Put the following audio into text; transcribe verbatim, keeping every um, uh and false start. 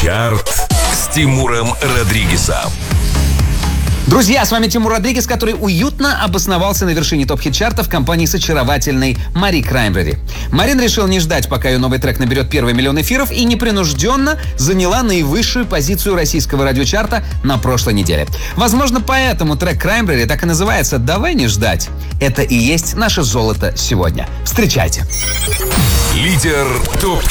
Чарт с Тимуром Родригезом. Друзья, с вами Тимур Родригез, который уютно обосновался на вершине топ-хит-чарта в компании с очаровательной Мари Краймбрери. Марин решил не ждать, пока ее новый трек наберет первый миллион эфиров, и непринужденно заняла наивысшую позицию российского радиочарта на прошлой неделе. Возможно, поэтому трек Краймбрери так и называется «Давай не ждать». Это и есть наше золото сегодня. Встречайте. Лидер топ